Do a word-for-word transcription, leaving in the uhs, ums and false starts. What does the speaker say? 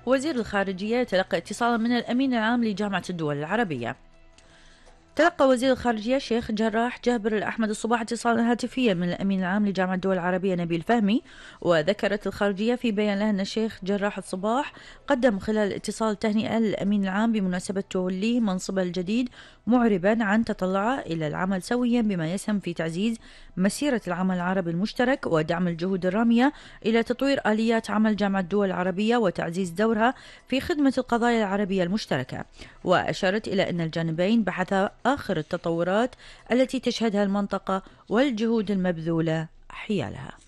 وزير الخارجية تلقى اتصالا من الأمين العام لجامعة الدول العربية. تلقى وزير الخارجية الشيخ جراح جابر الأحمد الصباح اتصالا هاتفيا من الأمين العام لجامعة الدول العربية نبيل فهمي. وذكرت الخارجية في بيان لها أن الشيخ جراح الصباح قدم خلال الاتصال تهنئة للأمين العام بمناسبة توليه منصبه الجديد، معربا عن تطلعه إلى العمل سويا بما يسهم في تعزيز مسيرة العمل العربي المشترك ودعم الجهود الرامية إلى تطوير آليات عمل جامعة الدول العربية وتعزيز دورها في خدمة القضايا العربية المشتركة. وأشارت إلى أن الجانبين بحثا آخر التطورات التي تشهدها المنطقة والجهود المبذولة حيالها.